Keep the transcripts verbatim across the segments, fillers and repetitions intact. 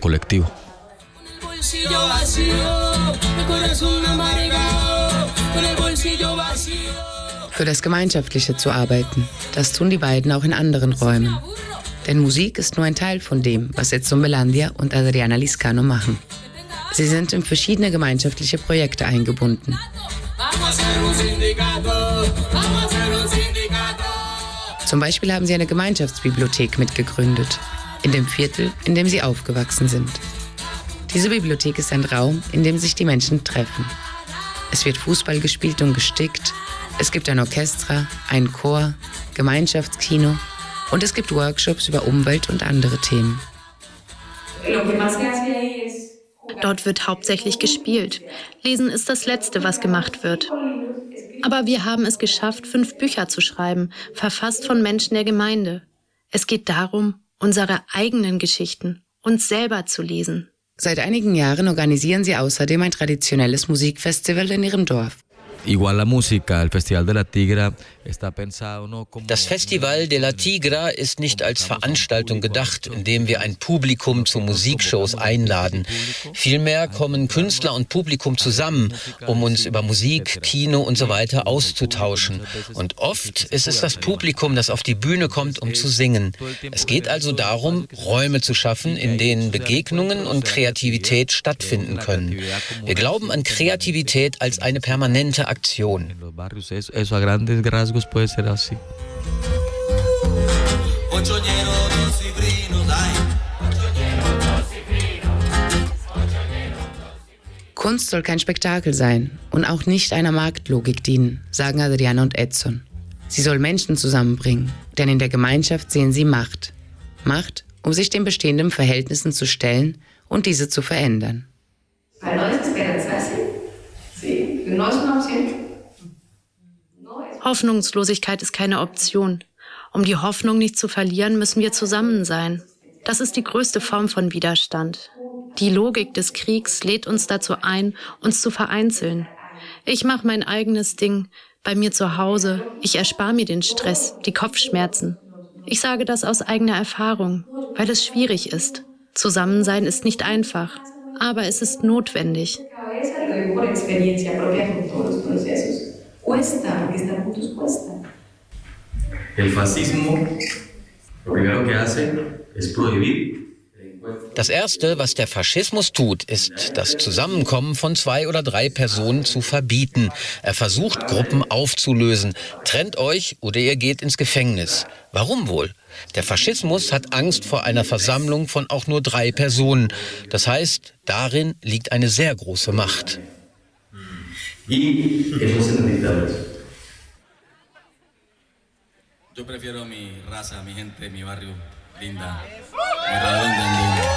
colectivo. Für das Gemeinschaftliche zu arbeiten, das tun die beiden auch in anderen Räumen. Denn Musik ist nur ein Teil von dem, was Edson Belandia und Adriana Liscano machen. Sie sind in verschiedene gemeinschaftliche Projekte eingebunden. Zum Beispiel haben sie eine Gemeinschaftsbibliothek mitgegründet, in dem Viertel, in dem sie aufgewachsen sind. Diese Bibliothek ist ein Raum, in dem sich die Menschen treffen. Es wird Fußball gespielt und gestickt, es gibt ein Orchester, einen Chor, Gemeinschaftskino und es gibt Workshops über Umwelt und andere Themen. Dort wird hauptsächlich gespielt. Lesen ist das Letzte, was gemacht wird. Aber wir haben es geschafft, fünf Bücher zu schreiben, verfasst von Menschen der Gemeinde. Es geht darum, unsere eigenen Geschichten, uns selber zu lesen. Seit einigen Jahren organisieren sie außerdem ein traditionelles Musikfestival in ihrem Dorf. Das Festival de la Tigra ist nicht als Veranstaltung gedacht, in dem wir ein Publikum zu Musikshows einladen. Vielmehr kommen Künstler und Publikum zusammen, um uns über Musik, Kino und so weiter auszutauschen. Und oft ist es das Publikum, das auf die Bühne kommt, um zu singen. Es geht also darum, Räume zu schaffen, in denen Begegnungen und Kreativität stattfinden können. Wir glauben an Kreativität als eine permanente Aktion. Kunst soll kein Spektakel sein und auch nicht einer Marktlogik dienen, sagen Adriana und Edson. Sie soll Menschen zusammenbringen, denn in der Gemeinschaft sehen sie Macht. Macht, um sich den bestehenden Verhältnissen zu stellen und diese zu verändern. Hoffnungslosigkeit ist keine Option. Um die Hoffnung nicht zu verlieren, müssen wir zusammen sein. Das ist die größte Form von Widerstand. Die Logik des Kriegs lädt uns dazu ein, uns zu vereinzeln. Ich mache mein eigenes Ding, bei mir zu Hause. Ich erspare mir den Stress, die Kopfschmerzen. Ich sage das aus eigener Erfahrung, weil es schwierig ist. Zusammensein ist nicht einfach, aber es ist notwendig. Das Erste, was der Faschismus tut, ist, das Zusammenkommen von zwei oder drei Personen zu verbieten. Er versucht, Gruppen aufzulösen. Trennt euch oder ihr geht ins Gefängnis. Warum wohl? Der Faschismus hat Angst vor einer Versammlung von auch nur drei Personen. Das heißt, darin liegt eine sehr große Macht. Yo prefiero mi raza, mi gente, mi barrio, linda, mi redonda linda.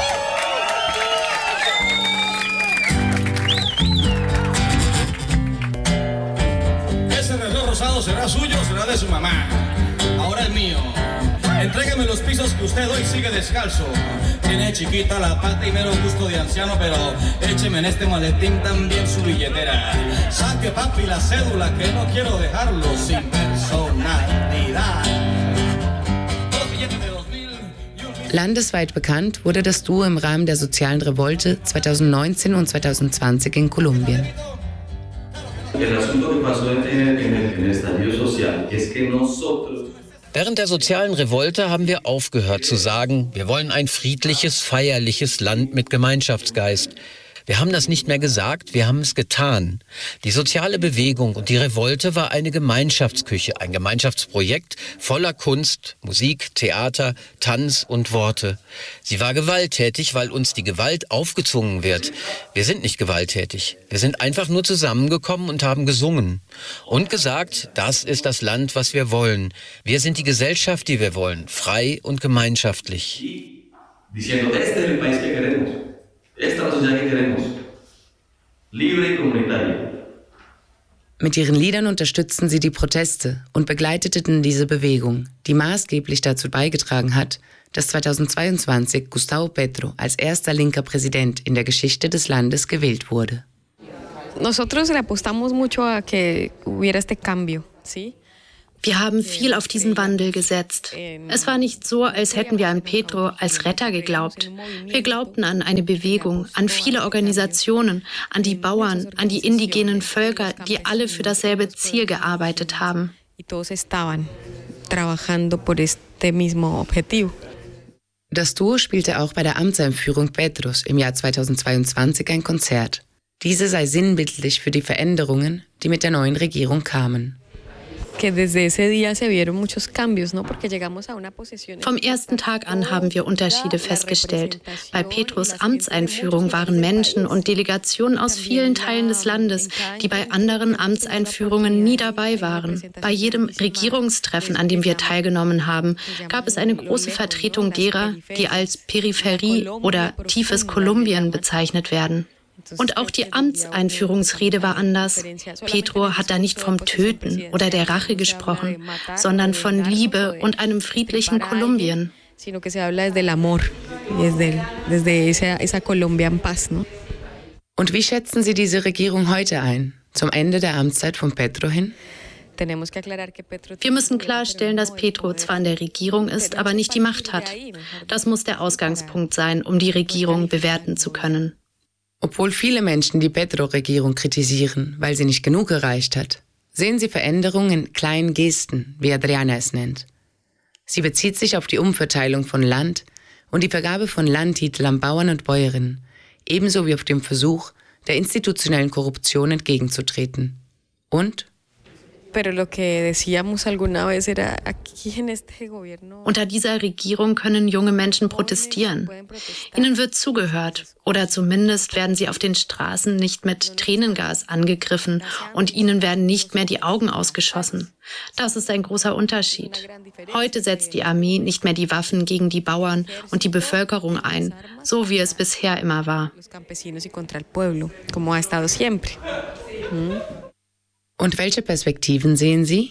Ese reloj rosado será suyo, será de su mamá. Ahora es mío. Entrégame los pisos que usted hoy sigue descalzo. Tiene chiquita la pata y mero gusto de anciano, pero écheme en este maletín también su billetera. Saque, papi, la cédula que no quiero dejarlo sin personalidad. Dos billetes de dos mil y un... Landesweit bekannt wurde das Duo im Rahmen der sozialen Revolte zweitausendneunzehn und zweitausendzwanzig in Kolumbien. El asunto que pasó en el, en el, en el estallido social es que nosotros Während der sozialen Revolte haben wir aufgehört zu sagen, wir wollen ein friedliches, feierliches Land mit Gemeinschaftsgeist. Wir haben das nicht mehr gesagt, wir haben es getan. Die soziale Bewegung und die Revolte war eine Gemeinschaftsküche, ein Gemeinschaftsprojekt voller Kunst, Musik, Theater, Tanz und Worte. Sie war gewalttätig, weil uns die Gewalt aufgezwungen wird. Wir sind nicht gewalttätig. Wir sind einfach nur zusammengekommen und haben gesungen. Und gesagt, das ist das Land, was wir wollen. Wir sind die Gesellschaft, die wir wollen, frei und gemeinschaftlich. Diciendo, este es el país que queremos. Esta es la sociedad que queremos. Libre y comunitaria. Mit ihren Liedern unterstützten sie die Proteste und begleiteten diese Bewegung, die maßgeblich dazu beigetragen hat, dass zweitausendzweiundzwanzig Gustavo Petro als erster linker Präsident in der Geschichte des Landes gewählt wurde. Nosotros le apostamos mucho a que hubiera este cambio, ¿sí? Wir haben viel auf diesen Wandel gesetzt. Es war nicht so, als hätten wir an Pedro als Retter geglaubt. Wir glaubten an eine Bewegung, an viele Organisationen, an die Bauern, an die indigenen Völker, die alle für dasselbe Ziel gearbeitet haben. Das Duo spielte auch bei der Amtseinführung Pedros im Jahr zweitausendzweiundzwanzig ein Konzert. Diese sei sinnbildlich für die Veränderungen, die mit der neuen Regierung kamen. Vom ersten Tag an haben wir Unterschiede festgestellt. Bei Pedros Amtseinführung waren Menschen und Delegationen aus vielen Teilen des Landes, die bei anderen Amtseinführungen nie dabei waren. Bei jedem Regierungstreffen, an dem wir teilgenommen haben, gab es eine große Vertretung derer, die als Peripherie oder tiefes Kolumbien bezeichnet werden. Und auch die Amtseinführungsrede war anders. Pedro hat da nicht vom Töten oder der Rache gesprochen, sondern von Liebe und einem friedlichen Kolumbien. Und wie schätzen Sie diese Regierung heute ein, zum Ende der Amtszeit von Pedro hin? Wir müssen klarstellen, dass Pedro zwar in der Regierung ist, aber nicht die Macht hat. Das muss der Ausgangspunkt sein, um die Regierung bewerten zu können. Obwohl viele Menschen die Pedro-Regierung kritisieren, weil sie nicht genug erreicht hat, sehen sie Veränderungen in kleinen Gesten, wie Adriana es nennt. Sie bezieht sich auf die Umverteilung von Land und die Vergabe von Landtiteln an Bauern und Bäuerinnen, ebenso wie auf den Versuch, der institutionellen Korruption entgegenzutreten. Und? Unter dieser Regierung können junge Menschen protestieren. Ihnen wird zugehört oder zumindest werden sie auf den Straßen nicht mit Tränengas angegriffen und ihnen werden nicht mehr die Augen ausgeschossen. Das ist ein großer Unterschied. Heute setzt die Armee nicht mehr die Waffen gegen die Bauern und die Bevölkerung ein, so wie es bisher immer war. Und welche Perspektiven sehen Sie?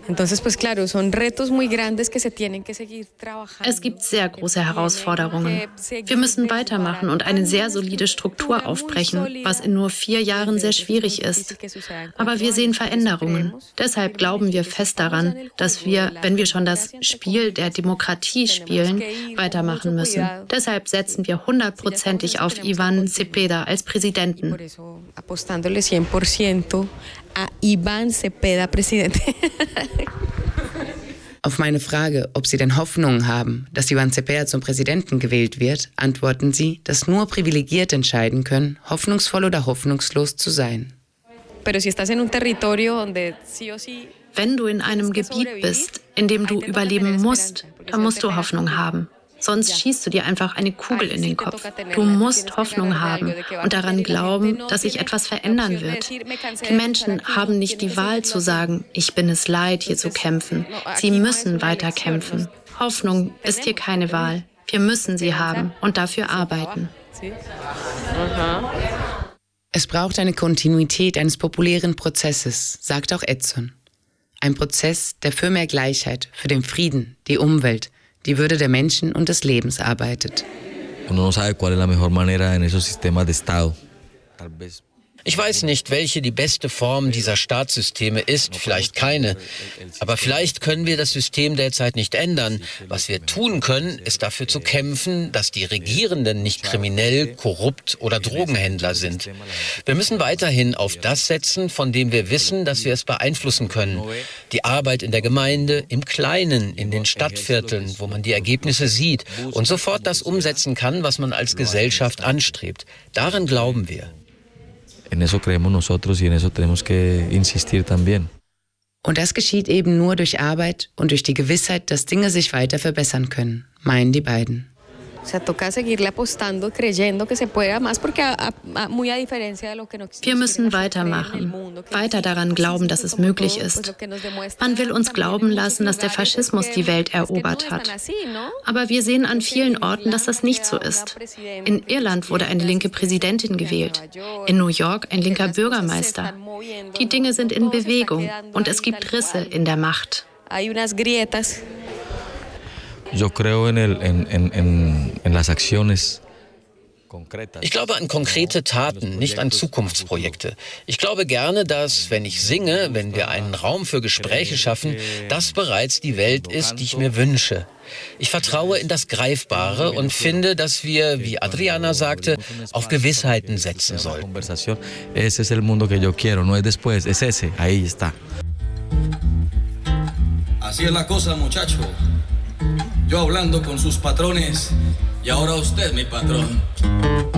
Es gibt sehr große Herausforderungen. Wir müssen weitermachen und eine sehr solide Struktur aufbrechen, was in nur vier Jahren sehr schwierig ist. Aber wir sehen Veränderungen. Deshalb glauben wir fest daran, dass wir, wenn wir schon das Spiel der Demokratie spielen, weitermachen müssen. Deshalb setzen wir hundertprozentig auf Iván Cepeda als Präsidenten. A Iván Cepeda, Presidente. Auf meine Frage, ob Sie denn Hoffnungen haben, dass Iván Cepeda zum Präsidenten gewählt wird, antworten Sie, dass nur Privilegierte entscheiden können, hoffnungsvoll oder hoffnungslos zu sein. Wenn du in einem Gebiet bist, in dem du überleben musst, dann musst du Hoffnung haben. Sonst schießt du dir einfach eine Kugel in den Kopf. Du musst Hoffnung haben und daran glauben, dass sich etwas verändern wird. Die Menschen haben nicht die Wahl zu sagen, ich bin es leid, hier zu kämpfen. Sie müssen weiter kämpfen. Hoffnung ist hier keine Wahl. Wir müssen sie haben und dafür arbeiten. Es braucht eine Kontinuität eines populären Prozesses, sagt auch Edson. Ein Prozess, der für mehr Gleichheit, für den Frieden, die Umwelt, die Würde der Menschen und des Lebens arbeitet. Ich weiß nicht, welche die beste Form dieser Staatssysteme ist, vielleicht keine. Aber vielleicht können wir das System derzeit nicht ändern. Was wir tun können, ist dafür zu kämpfen, dass die Regierenden nicht kriminell, korrupt oder Drogenhändler sind. Wir müssen weiterhin auf das setzen, von dem wir wissen, dass wir es beeinflussen können. Die Arbeit in der Gemeinde, im Kleinen, in den Stadtvierteln, wo man die Ergebnisse sieht und sofort das umsetzen kann, was man als Gesellschaft anstrebt. Daran glauben wir. En eso creemos nosotros y en eso tenemos que insistir también. Und das geschieht eben nur durch Arbeit und durch die Gewissheit, dass Dinge sich weiter verbessern können, meinen die beiden. Wir müssen weitermachen, weiter daran glauben, dass es möglich ist. Man will uns glauben lassen, dass der Faschismus die Welt erobert hat. Aber wir sehen an vielen Orten, dass das nicht so ist. In Irland wurde eine linke Präsidentin gewählt, in New York ein linker Bürgermeister. Die Dinge sind in Bewegung und es gibt Risse in der Macht. Yo creo en, el, en, en, en, en las acciones Ich glaube an konkrete Taten, nicht an Zukunftsprojekte. Ich glaube gerne, dass, wenn ich singe, wenn wir einen Raum für Gespräche schaffen, das bereits die Welt ist, die ich mir wünsche. Ich vertraue in das Greifbare und finde, dass wir, wie Adriana sagte, auf Gewissheiten setzen sollten. Ese es el mundo que yo quiero, no es después, es ese, ahí está. Así es la cosa, muchacho. Yo hablando con sus patrones y ahora usted, mi patrón.